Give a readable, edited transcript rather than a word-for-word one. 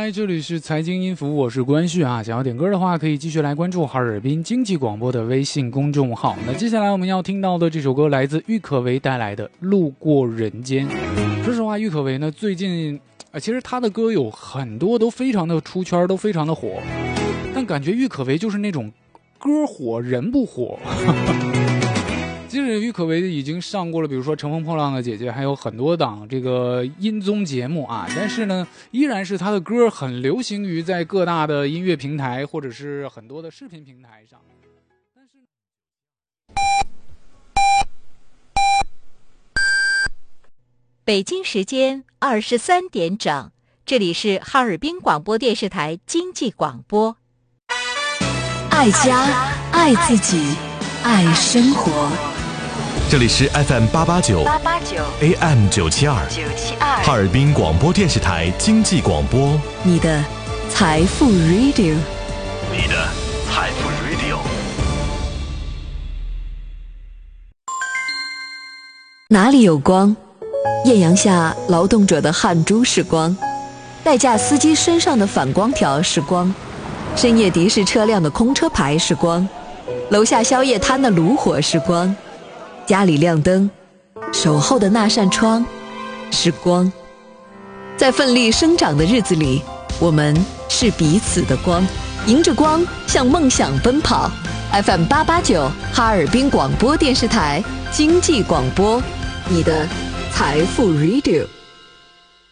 嗨，这里是财经音符，我是关旭啊。想要点歌的话，可以继续来关注哈尔滨经济广播的微信公众号。那接下来我们要听到的这首歌来自郁可唯带来的《路过人间》。说实话，郁可唯呢最近其实她的歌有很多都非常的出圈，都非常的火，但感觉郁可唯就是那种歌火人不火。其实郁可唯已经上过了，比如说《乘风破浪的姐姐》，还有很多档这个音综节目啊，但是呢，依然是她的歌很流行于在各大的音乐平台或者是很多的视频平台上。但是北京时间23点整，这里是哈尔滨广播电视台经济广播。 爱家，爱自己，爱生活。 这里是 FM 889 AM 972哈尔滨广播电视台经济广播， 你的财富 Radio， 你的财富 Radio。 哪里有光？艳阳下劳动者的汗珠是光，代驾司机身上的反光条是光，深夜的士车辆的空车牌是光，楼下宵夜摊的炉火是光，家里亮灯守候的那扇窗是光。在奋力生长的日子里，我们是彼此的光，迎着光向梦想奔跑。 FM 889哈尔滨广播电视台经济广播，你的财富 Radio。